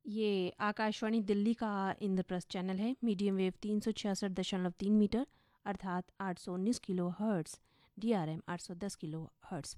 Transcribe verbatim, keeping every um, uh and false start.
ये आकाशवाणी दिल्ली का इंद्रप्रस्थ चैनल है। मीडियम वेव तीन सौ छियासठ दशमलव तीन मीटर अर्थात आठ सौ उन्नीस kilo hertz, D R M आठ सौ दस किलो हर्ट्स